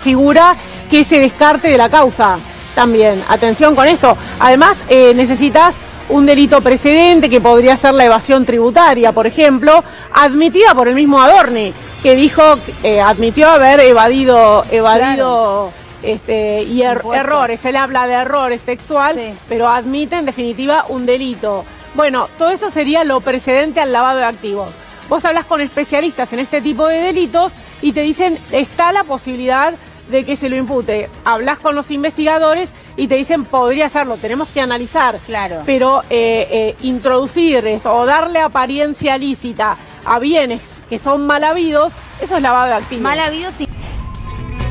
configura que se descarte de la causa también. Atención con esto. Además, necesitas un delito precedente que podría ser la evasión tributaria, por ejemplo, admitida por el mismo Adorni, que dijo, admitió haber evadido Claro. Errores. Él habla de errores textual, Sí. pero admite en definitiva un delito. Bueno, todo eso sería lo precedente al lavado de activos. Vos hablas con especialistas en este tipo de delitos y te dicen, está la posibilidad de que se lo impute. Hablas con los investigadores y te dicen, podría hacerlo, tenemos que analizar. Claro. Pero introducir esto o darle apariencia lícita a bienes que son mal habidos, eso es lavado de activos. Mal habido